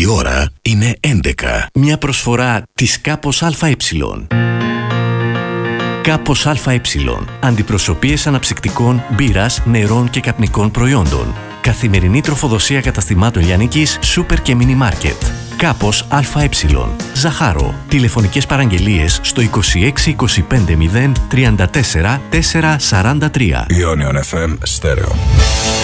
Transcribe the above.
Η ώρα είναι 11. Μια προσφορά της Κάπος ΑΕ. Κάπος ΑΕ. Αντιπροσωπείες αναψυκτικών, μπύρας, νερών και καπνικών προϊόντων. Καθημερινή τροφοδοσία καταστημάτων λιανικής, σούπερ και μίνι μάρκετ. Κάπος ΑΕ. Ζαχάρο. Τηλεφωνικές παραγγελίες στο 26 25 0 34 443. Ionion FM Stereo.